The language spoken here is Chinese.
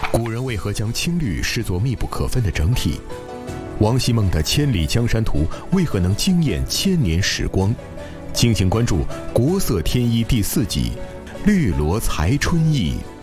古人为何将青绿视作密不可分的整体？王希孟的《千里江山图》为何能惊艳千年时光？敬请关注《国色天一》第4集《绿萝才春意》。